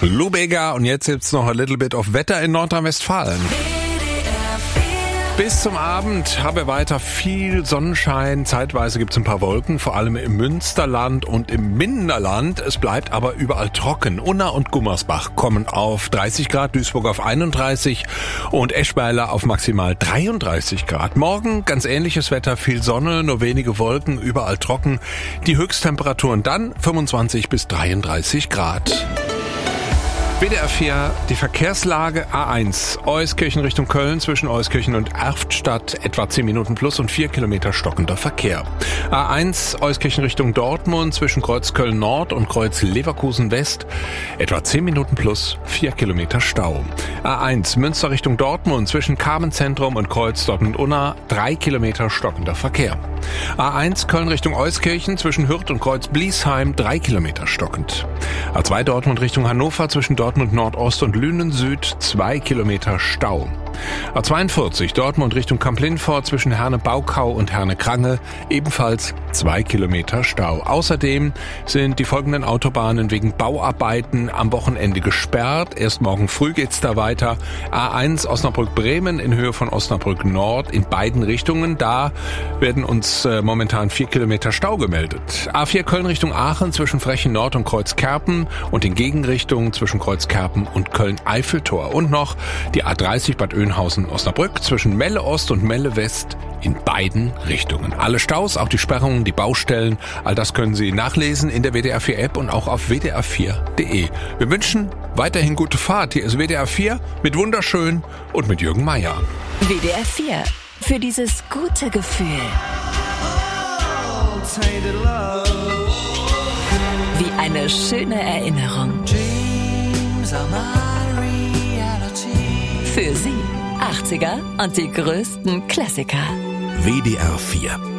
Lou Bega und jetzt gibt's noch a little bit of Wetter in Nordrhein-Westfalen. Bis zum Abend haben wir weiter viel Sonnenschein. Zeitweise gibt's ein paar Wolken, vor allem im Münsterland und im Minderland. Es bleibt aber überall trocken. Unna und Gummersbach kommen auf 30 Grad, Duisburg auf 31 und Eschweiler auf maximal 33 Grad. Morgen ganz ähnliches Wetter, viel Sonne, nur wenige Wolken, überall trocken. Die Höchsttemperaturen dann 25 bis 33 Grad. WDR 4, die Verkehrslage A1, Euskirchen Richtung Köln zwischen Euskirchen und Erftstadt, etwa 10 Minuten plus und 4 Kilometer stockender Verkehr. A1, Euskirchen Richtung Dortmund zwischen Kreuz Köln Nord und Kreuz Leverkusen West, etwa 10 Minuten plus 4 Kilometer Stau. A1, Münster Richtung Dortmund zwischen Carmenzentrum und Kreuz Dortmund-Unna, 3 Kilometer stockender Verkehr. A1, Köln Richtung Euskirchen zwischen Hürth und Kreuz Bliesheim, 3 Kilometer stockend. A2, Dortmund Richtung Hannover zwischen Dortmund Nordost und Lünen Süd, 2 Kilometer Stau. A42 Dortmund Richtung Kamp-Lindfort zwischen Herne-Baukau und Herne-Krange, ebenfalls 2 Kilometer Stau. Außerdem sind die folgenden Autobahnen wegen Bauarbeiten am Wochenende gesperrt. Erst morgen früh geht's da weiter. A1 Osnabrück-Bremen in Höhe von Osnabrück Nord in beiden Richtungen. Da werden uns momentan 4 Kilometer Stau gemeldet. A4 Köln Richtung Aachen zwischen Frechen Nord und Kreuzkerpen und in Gegenrichtung zwischen Kreuzkerpen und Köln-Eiffeltor. Und noch die A30 Bad Oeynhausen-Osnabrück zwischen Melle Ost und Melle West in beiden Richtungen. Alle Staus, auch die Sperrungen, die Baustellen, all das können Sie nachlesen in der WDR 4 App und auch auf wdr4.de. Wir wünschen weiterhin gute Fahrt. Hier ist WDR 4 mit Wunderschön und mit Jürgen Meier. WDR 4 für dieses gute Gefühl. Wie eine schöne Erinnerung. Für Sie 80er und die größten Klassiker. WDR 4